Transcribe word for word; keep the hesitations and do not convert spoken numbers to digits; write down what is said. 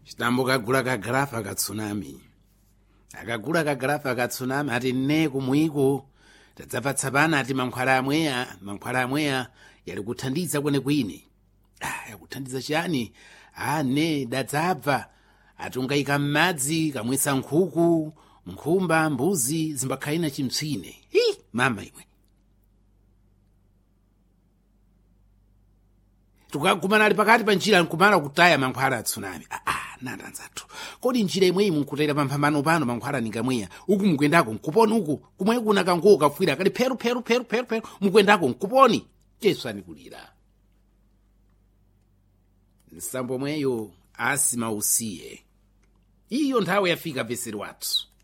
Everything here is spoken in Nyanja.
chitambo kagula kagarafa ka tsunami akagula kagarafa ka tsunami ati nne kumwiko tadzapatsapana ati mankhwala amweya mankhwala amweya yali kuthandiza kwenekwine. Ah, yakuthandiza chiyani? Ah, ne dadzabva ati ungayika m'madzi kamwesa nkhuku nkhumba mbuzi zimbakhalina chimtsine. Hi mama iwe, tukagumana ali pakati pa njira nkumala kutaya mankhwala a tsunami. Ah, ah, nandanzathu kodi njira imweyi munkutera pamphambano pano mankhwala ningamweya uku mukuyendako nkuponi uku kumwe kuna kanguwo kafwira kali pheru pheru pheru pheru pheru mukuyendako nkuponi cheswani kulira nsambo mweyo asima usiye iyo nthawe yafika veseri wathu.